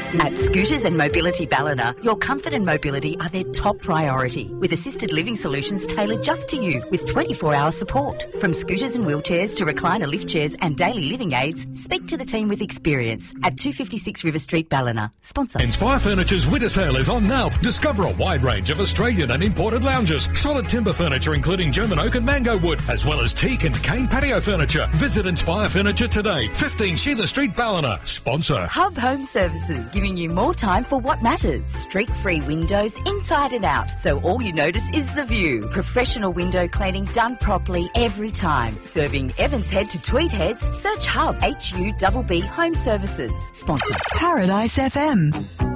At Scooters and Mobility Ballina, your comfort and mobility are their top priority, with assisted living solutions tailored just to you with 24-hour support. From scooters and wheelchairs to recliner lift chairs and daily living aids, speak to the team with experience at 256 River Street, Ballina. Sponsor. Inspire Furniture's winter sale is on now. Discover a wide range of Australian and imported lounges, solid timber furniture including German oak and mango wood, as well as teak and cane patio furniture. Visit Inspire Furniture today. 15 Sheila Street, Ballina. Sponsor. Hub Home Services, giving you more time for what matters. Streak-free windows inside and out, so all you notice is the view. Professional window cleaning done properly every time. Serving Evans Head to Tweed Heads, search Hub, HUBB Home Services. Sponsor. Paradise FM.